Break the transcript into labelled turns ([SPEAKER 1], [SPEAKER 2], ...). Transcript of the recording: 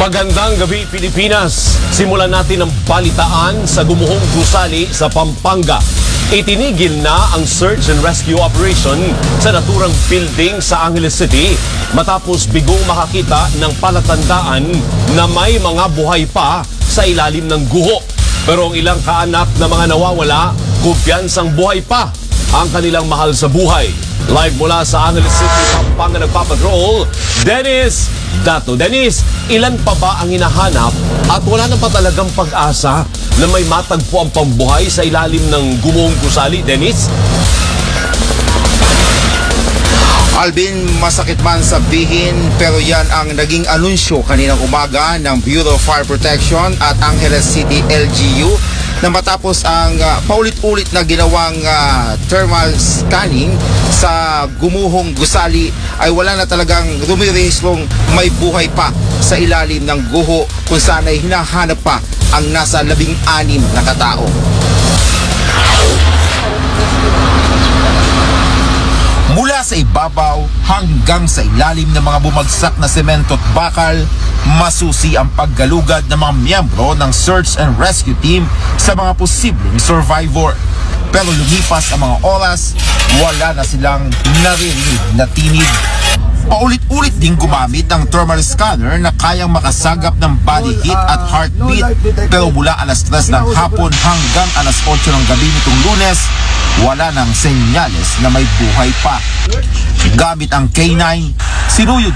[SPEAKER 1] Magandang gabi, Pilipinas. Simulan natin ang balitaan sa gumuhong gusali sa Pampanga. Itinigil na ang search and rescue operation sa naturang building sa Angeles City matapos bigong makakita ng palatandaan na may mga buhay pa sa ilalim ng guho. Pero ang ilang kaanak na mga nawawala, kumpiyansang buhay pa ang kanilang mahal sa buhay. Live mula sa Angeles City, Pampanga, nagpapatrol, Dennis Dato. Dennis, ilan pa ba ang hinahanap at wala na pa talagang pag-asa na may matagpo ang pambuhay sa ilalim ng gumuhong gusali, Dennis?
[SPEAKER 2] Alvin, masakit man sabihin pero yan ang naging anunsyo kaninang umaga ng Bureau of Fire Protection at Angeles City LGU na matapos ang paulit-ulit na ginawang thermal scanning sa gumuhong gusali ay wala na talagang rumirehistrong may buhay pa sa ilalim ng guho kung saan ay hinahanap pa ang nasa 16 na katao. Mula sa ibabaw hanggang sa ilalim ng mga bumagsak na semento at bakal, masusi ang paggalugad ng mga miyembro ng search and rescue team sa mga posibleng survivor. Pero lumipas ang mga oras, wala na silang naririnig na tinig. Paulit-ulit ding gumamit ng thermal scanner na kayang makasagap ng body heat at heartbeat. Pero mula alas 3 ng hapon hanggang alas 8 ng gabi nitong Lunes, wala nang senyales na may buhay pa. Gamit ang K9, sinuyod